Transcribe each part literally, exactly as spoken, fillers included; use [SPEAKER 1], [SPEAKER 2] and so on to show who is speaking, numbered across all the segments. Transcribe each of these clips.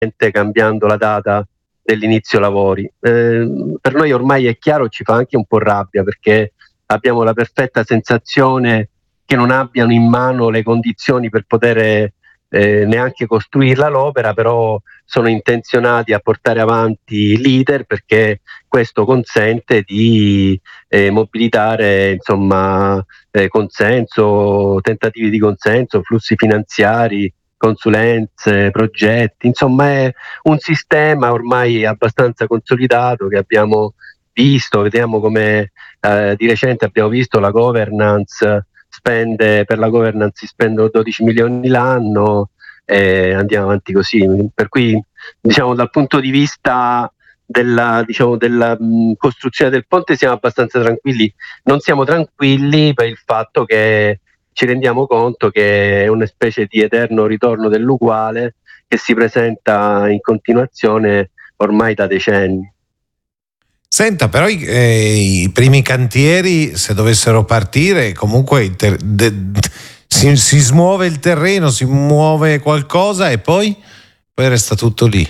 [SPEAKER 1] cambiando la data dell'inizio lavori. Eh, per noi ormai è chiaro, ci fa anche un po' rabbia, perché abbiamo la perfetta sensazione che non abbiano in mano le condizioni per poter eh, neanche costruirla l'opera, però sono intenzionati a portare avanti l'iter, perché questo consente di eh, mobilitare insomma eh, consenso, tentativi di consenso, flussi finanziari, consulenze, progetti, insomma è un sistema ormai abbastanza consolidato che abbiamo visto, vediamo come eh, di recente abbiamo visto la governance, spende per la governance si spendono dodici milioni l'anno e andiamo avanti così, per cui diciamo dal punto di vista della, diciamo, della mh, costruzione del ponte siamo abbastanza tranquilli. Non siamo tranquilli per il fatto che ci rendiamo conto che è una specie di eterno ritorno dell'uguale che si presenta in continuazione ormai da decenni.
[SPEAKER 2] Senta, però i, eh, i primi cantieri, se dovessero partire, comunque il ter- de- si, si smuove il terreno, si muove qualcosa e poi, poi resta tutto lì.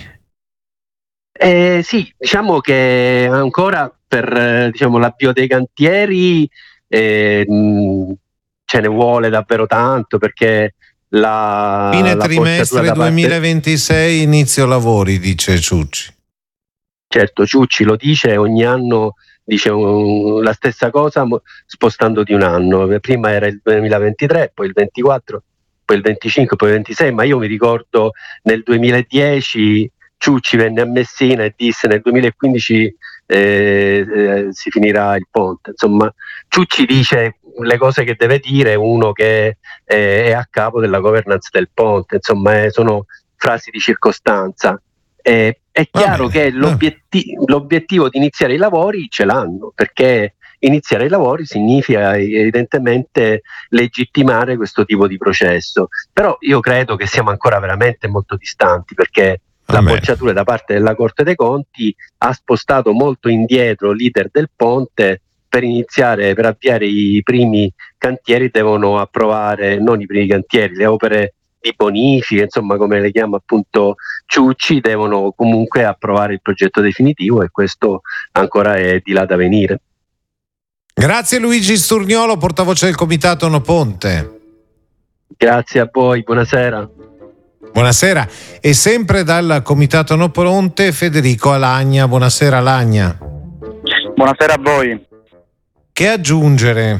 [SPEAKER 1] Eh, sì, diciamo che ancora per eh, diciamo, l'avvio dei cantieri eh, mh, ce ne vuole davvero tanto, perché la
[SPEAKER 2] fine
[SPEAKER 1] la
[SPEAKER 2] trimestre
[SPEAKER 1] da parte...
[SPEAKER 2] duemilaventisei inizio lavori, dice Ciucci.
[SPEAKER 1] Certo, Ciucci lo dice, ogni anno dice um, la stessa cosa spostando di un anno, prima era il duemilaventitré, poi il ventiquattro, poi il venticinque, poi il ventisei, ma io mi ricordo nel duemiladieci Ciucci venne a Messina e disse nel duemilaquindici eh, eh, si finirà il ponte. Insomma, Ciucci dice le cose che deve dire uno che eh, è a capo della governance del ponte, insomma eh, sono frasi di circostanza. Eh, è chiaro che l'obietti- l'obiettivo di iniziare i lavori ce l'hanno, perché iniziare i lavori significa evidentemente legittimare questo tipo di processo, però io credo che siamo ancora veramente molto distanti, perché la bocciatura da parte della Corte dei Conti ha spostato molto indietro l'iter del ponte. Per iniziare, per avviare i primi cantieri devono approvare, non i primi cantieri, le opere di bonifica, insomma come le chiama appunto Ciucci, devono comunque approvare il progetto definitivo e questo ancora è di là da venire.
[SPEAKER 2] Grazie Luigi Sturniolo, portavoce del Comitato No Ponte.
[SPEAKER 1] Grazie a voi, buonasera.
[SPEAKER 2] Buonasera, e sempre dal Comitato No Ponte Federico Alagna. Buonasera Alagna.
[SPEAKER 3] Buonasera a voi.
[SPEAKER 2] Che aggiungere?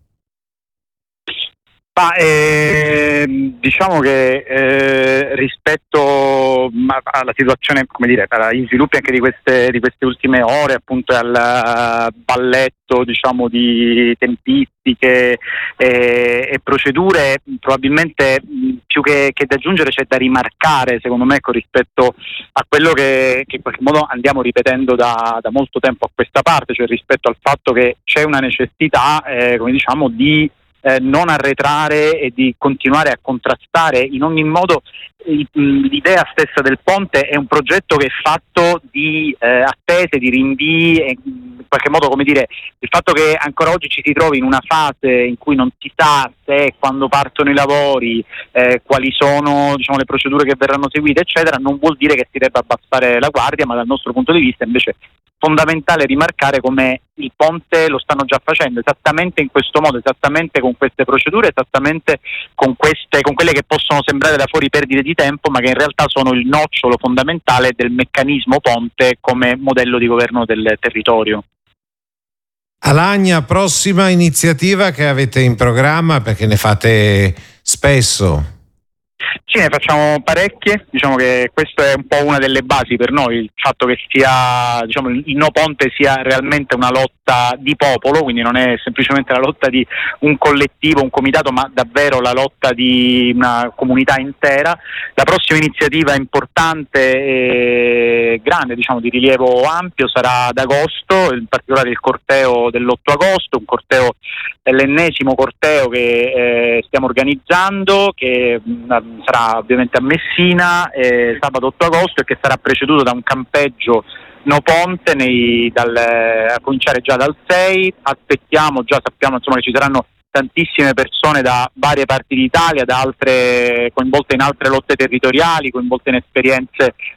[SPEAKER 3] Ma, eh, diciamo che eh, rispetto alla situazione, come dire, agli sviluppi anche di queste, di queste ultime ore, appunto al balletto, diciamo, di tempistiche e, e procedure, probabilmente più che, che da aggiungere c'è da rimarcare, secondo me, ecco, rispetto a quello che, che in qualche modo andiamo ripetendo da, da molto tempo a questa parte, cioè rispetto al fatto che c'è una necessità, eh, come diciamo, di Eh, non arretrare e di continuare a contrastare in ogni modo l'idea stessa del ponte. È un progetto che è fatto di eh, attese, di rinvii e in qualche modo, come dire, il fatto che ancora oggi ci si trovi in una fase in cui non si sa se quando partono i lavori eh, quali sono, diciamo, le procedure che verranno seguite eccetera, non vuol dire che si debba abbassare la guardia, ma dal nostro punto di vista invece fondamentale rimarcare come il ponte lo stanno già facendo esattamente in questo modo, esattamente con queste procedure, esattamente con queste, con quelle che possono sembrare da fuori perdite di tempo, ma che in realtà sono il nocciolo fondamentale del meccanismo ponte come modello di governo del territorio.
[SPEAKER 2] Alagna, prossima iniziativa che avete in programma, perché ne fate spesso?
[SPEAKER 3] Sì, ne facciamo parecchie, diciamo che questa è un po' una delle basi per noi, il fatto che sia, diciamo, il no ponte sia realmente una lotta di popolo, quindi non è semplicemente la lotta di un collettivo, un comitato, ma davvero la lotta di una comunità intera. La prossima iniziativa importante e grande, diciamo di rilievo ampio, sarà ad agosto, in particolare il corteo dell'otto agosto, un corteo, l'ennesimo corteo che eh, stiamo organizzando, che mh, sarà ovviamente a Messina eh, sabato otto agosto e che sarà preceduto da un campeggio no ponte nei, dal, a cominciare già dal sei. Aspettiamo, già sappiamo insomma che ci saranno tantissime persone da varie parti d'Italia, da altre coinvolte in altre lotte territoriali, coinvolte in esperienze